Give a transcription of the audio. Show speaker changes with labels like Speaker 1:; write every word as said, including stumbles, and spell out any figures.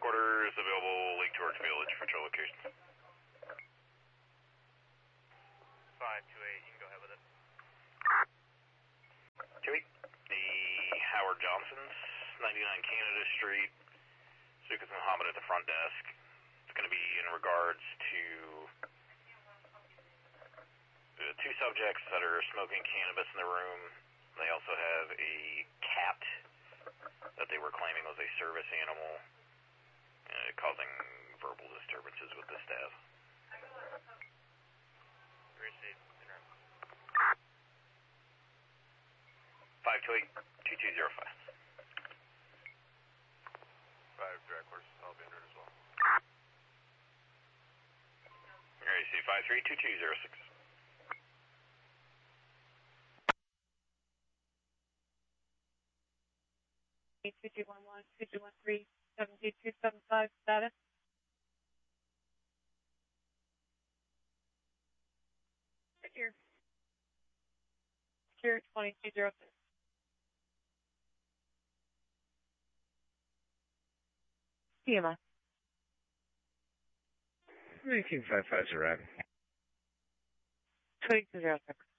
Speaker 1: quarters, available Lake George Village for trail locations.
Speaker 2: five two eight, you can go ahead with it.
Speaker 1: two eight, the Howard Johnson's, ninety-nine Canada Street, Sukas Muhammad at the front desk. It's going to be in regards to uh, two subjects that are smoking cannabis in the room. They also have a cat that they were claiming was a service animal, uh, causing verbal disturbances with the staff.
Speaker 2: Received.
Speaker 1: five two eight, two two zero five.
Speaker 2: five direct course, I'll be under it as well.
Speaker 1: Alright, see five three two two zero six.
Speaker 3: two two one one, two two one three, seven two two seven five, status. Secure. Secure twenty-two zero six. C M I.
Speaker 4: nineteen five five zero.
Speaker 3: twenty-two zero six.